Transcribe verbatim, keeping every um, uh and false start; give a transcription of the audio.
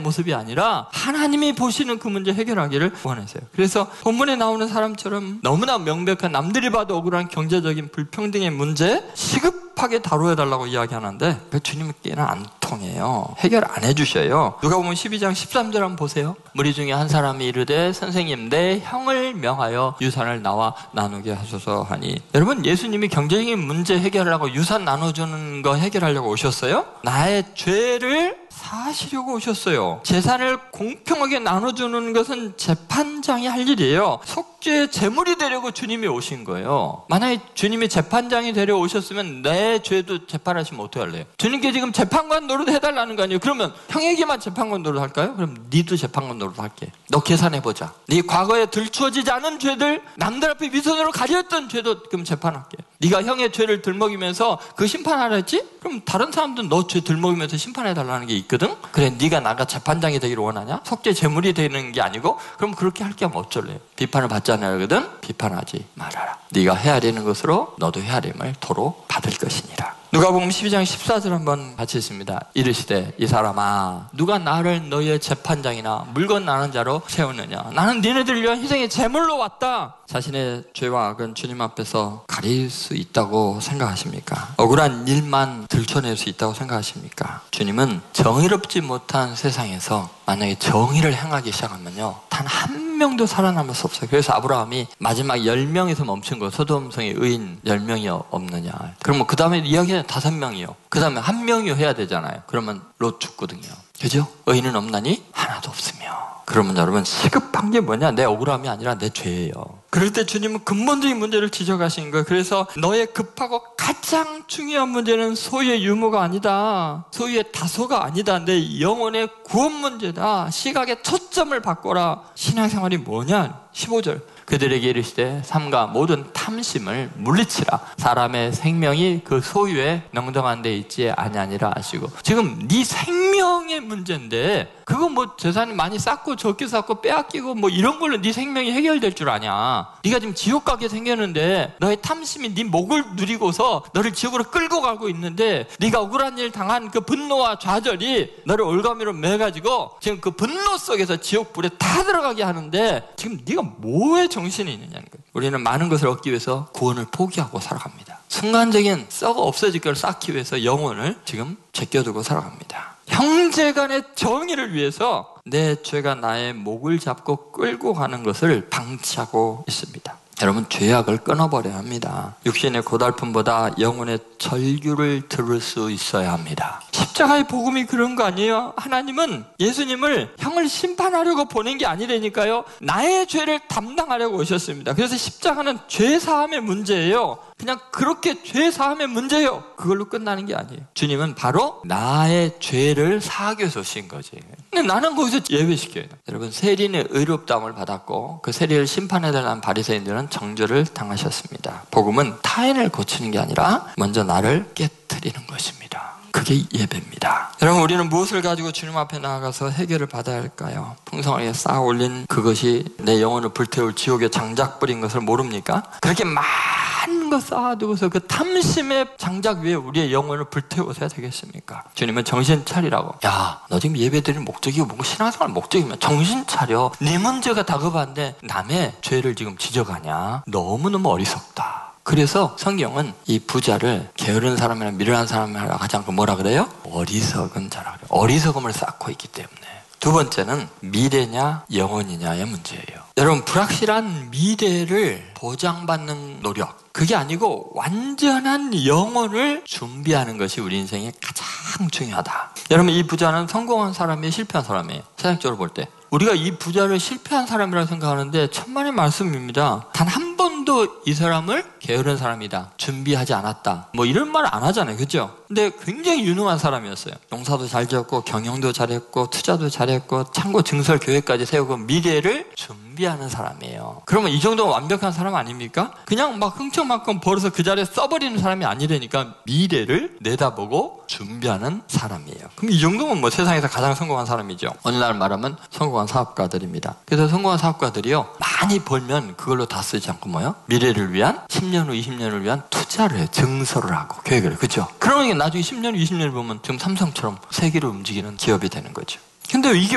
모습이 아니라 하나님이 보시는 그 문제 해결하기를 원하세요. 그래서 본문에 나오는 사람처럼 너무나 명백한 남들이 봐도 억울한 경제적인 불평등의 문제 시급하게 다루어달라고 이야기하는데 그 주님께는 안 통해요. 해결 안 해주셔요. 누가 보면 십이 장 십삼 절 한번 보세요. 무리 중에 한 사람이 이르되 선생님 내 형을 명하여 유산을 나와 나누게 하소서 하니, 여러분 예수님이 경제적인 문제 해결하려고 유산 나눠주는 거 해결하려고 오셨어요? 나의 죄를 사시려고 오셨어요. 재산을 공평하게 나눠주는 것은 재판장이 할 일이에요. 속죄의 제물이 되려고 주님이 오신 거예요. 만약에 주님이 재판장이 되려 오셨으면 내 죄도 재판하시면 어떻게 할래요? 주님께 지금 재판관 노릇 해달라는 거 아니에요? 그러면 형에게만 재판관 노릇 할까요? 그럼 니도 재판관 노릇 할게. 너 계산해보자. 네 과거에 들추어지지 않은 죄들, 남들 앞에 위선으로 가렸던 죄도 그럼 재판할게. 네가 형의 죄를 들먹이면서 그 심판하라 했지? 그럼 다른 사람들은 너 죄 들먹이면서 심판해달라는 게 있거든? 그래, 네가 나가 재판장이 되기를 원하냐? 속죄 제물이 되는 게 아니고 그럼 그렇게 할 게 하면 어쩔래? 비판을 받지 않으거든? 비판하지 말아라. 네가 헤아리는 것으로 너도 헤아림을 도로 받을 것이니라. 누가복음 십이 장 십사 절 한번 같이 있습니다. 이르시되 이 사람아 누가 나를 너희의 재판장이나 물건 나는 자로 세우느냐? 나는 니네들 위한 희생의 제물로 왔다. 자신의 죄와 악은 주님 앞에서 가릴 수 있다고 생각하십니까? 억울한 일만 들춰낼 수 있다고 생각하십니까? 주님은 정의롭지 못한 세상에서 만약에 정의를 행하기 시작하면요 단 한 명도 살아남을 수 없어요. 그래서 아브라함이 마지막 열 명에서 멈춘 거, 소돔성의 의인 열 명이 없느냐. 그러면 그 다음에 이야기는 다섯 명이요. 그 다음에 한 명이 해야 되잖아요. 그러면 롯 죽거든요. 그죠? 의인은 없나니 하나도 없으며. 그러면 여러분 시급한 게 뭐냐? 내 억울함이 아니라 내 죄예요. 그럴 때 주님은 근본적인 문제를 지적하시는 거예요. 그래서 너의 급하고 가장 중요한 문제는 소유의 유무가 아니다. 소유의 다소가 아니다. 내 영혼의 구원 문제다. 시각의 초점을 바꿔라. 신앙생활이 뭐냐? 십오 절. 그들에게 이르시되 삼가 모든 탐심을 물리치라. 사람의 생명이 그 소유에 능동한 데 있지 아니하니라 하시고, 지금 네 생명의 문제인데 그거 뭐 재산이 많이 쌓고 적게 쌓고 빼앗기고 뭐 이런 걸로 네 생명이 해결될 줄 아냐? 네가 지금 지옥 가게 생겼는데 너의 탐심이 네 목을 누리고서 너를 지옥으로 끌고 가고 있는데 네가 억울한 일 당한 그 분노와 좌절이 너를 올가미로 매가지고 지금 그 분노 속에서 지옥 불에 다 들어가게 하는데 지금 네가 뭐에 정신이 있느냐는 거예요. 우리는 많은 것을 얻기 위해서 구원을 포기하고 살아갑니다. 순간적인 썩어 없어질 걸 쌓기 위해서 영혼을 지금 제껴두고 살아갑니다. 형제간의 정의를 위해서 내 죄가 나의 목을 잡고 끌고 가는 것을 방치하고 있습니다. 여러분 죄악을 끊어버려야 합니다. 육신의 고달픔보다 영혼의 절규를 들을 수 있어야 합니다. 십자가의 복음이 그런 거 아니에요? 하나님은 예수님을 형을 심판하려고 보낸 게 아니라니까요. 나의 죄를 담당하려고 오셨습니다. 그래서 십자가는 죄사함의 문제예요. 그냥 그렇게 죄사함의 문제예요. 그걸로 끝나는 게 아니에요. 주님은 바로 나의 죄를 사하기 위해서 오신 거지. 근데 나는 거기서 예외시켜요. 여러분 세리는 의롭다함을 받았고 그 세리를 심판해달라는 바리새인들은 정죄를 당하셨습니다. 복음은 타인을 고치는 게 아니라 먼저 나를 깨트리는 것입니다. 그게 예배입니다. 여러분 우리는 무엇을 가지고 주님 앞에 나아가서 해결을 받아야 할까요? 풍성하게 쌓아 올린 그것이 내 영혼을 불태울 지옥에 장작 뿌린 것을 모릅니까? 그렇게 많은 거 쌓아두고서 그 탐심의 장작 위에 우리의 영혼을 불태워서야 되겠습니까? 주님은 정신 차리라고. 야, 너 지금 예배드리는 목적이고 뭔가 신앙생활 목적이면 정신 차려. 네 문제가 다급한데 남의 죄를 지금 지적하냐? 너무너무 어리석다. 그래서 성경은 이 부자를 게으른 사람이나 미련한 사람이라 하지 않고 뭐라 그래요? 어리석은 자라 그래요. 어리석음을 쌓고 있기 때문에. 두 번째는 미래냐 영혼이냐의 문제예요. 여러분 불확실한 미래를 보장받는 노력, 그게 아니고 완전한 영혼을 준비하는 것이 우리 인생에 가장 중요하다. 여러분 이 부자는 성공한 사람이에요, 실패한 사람이에요? 세상적으로 볼 때 우리가 이 부자를 실패한 사람이라고 생각하는데 천만의 말씀입니다. 단 한 번도 이 사람을 게으른 사람이다, 준비하지 않았다, 뭐 이런 말 안 하잖아요, 그죠? 근데 굉장히 유능한 사람이었어요. 농사도 잘 지었고 경영도 잘했고 투자도 잘했고 창고 증설 교회까지 세우고 미래를 준비하는 사람이에요. 그러면 이 정도면 완벽한 사람 아닙니까? 그냥 막 흥청만큼 벌어서 그 자리에 써버리는 사람이 아니라니까 미래를 내다보고 준비하는 사람이에요. 그럼 이 정도면 뭐 세상에서 가장 성공한 사람이죠. 오늘날 말하면 성공한 사업가들입니다. 그래서 성공한 사업가들이요 많이 벌면 그걸로 다 쓰지 않고 뭐요? 미래를 위한 십 년 후 이십 년을 위한 투자를 해요. 증설을 하고 계획을 해요. 그죠? 그러면 나중에 십 년 후 이십 년을 보면 지금 삼성처럼 세계로 움직이는 기업이 되는 거죠. 근데 이게